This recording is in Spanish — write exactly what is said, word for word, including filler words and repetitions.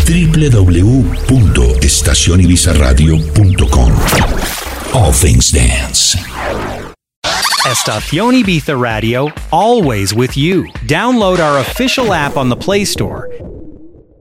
w w w punto estación ibiza radio punto com. All things dance. Estación Ibiza Radio, always with you. Download our official app on the Play Store